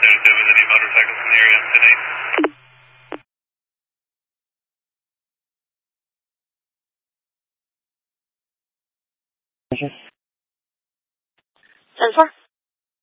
if there was any motorcycles in the area on 10-8. 10-4.